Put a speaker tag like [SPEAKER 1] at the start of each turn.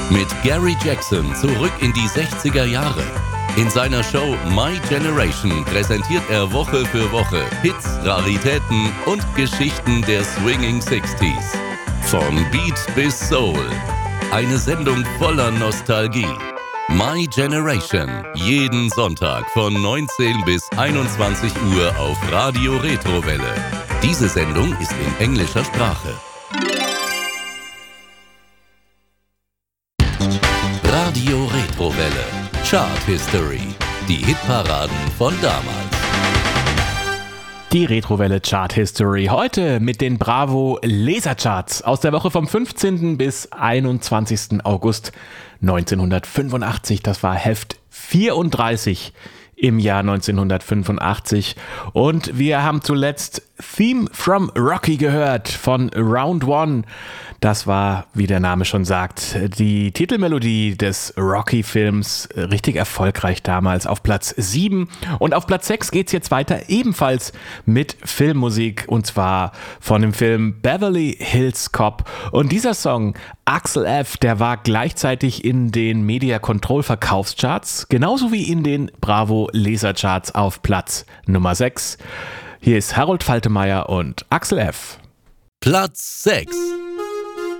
[SPEAKER 1] Mit Gary Jackson zurück in die 60er Jahre. In seiner Show My Generation präsentiert er Woche für Woche Hits, Raritäten und Geschichten der Swinging 60s. Von Beat bis Soul. Eine Sendung voller Nostalgie. My Generation. Jeden Sonntag von 19 bis 21 Uhr auf Radio Retrowelle. Diese Sendung ist in englischer Sprache. Radio Retrowelle. Chart History. Die Hitparaden von damals.
[SPEAKER 2] Die Retrowelle Chart History. Heute mit den Bravo Lasercharts aus der Woche vom 15. bis 21. August 1985. Das war Heft 34 im Jahr 1985. Und wir haben zuletzt Theme from Rocky gehört von Round One. Das war, wie der Name schon sagt, die Titelmelodie des Rocky-Films, richtig erfolgreich damals, auf Platz 7. Und auf Platz 6 geht's jetzt weiter, ebenfalls mit Filmmusik, und zwar von dem Film Beverly Hills Cop. Und dieser Song, Axel F., der war gleichzeitig in den Media Control Verkaufscharts, genauso wie in den Bravo Lasercharts auf Platz Nummer 6. Hier ist Harold Faltermeyer und Axel F.
[SPEAKER 1] Platz 6.